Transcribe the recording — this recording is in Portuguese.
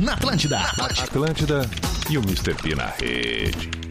na Atlântida. Atlântida e o Mr. P na rede.